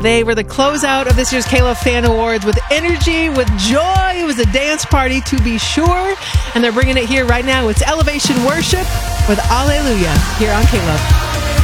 They were the closeout of this year's K-Love Fan Awards with energy, with joy. It was a dance party to be sure. And they're bringing it here right now. It's Elevation Worship with Alleluia here on K-Love.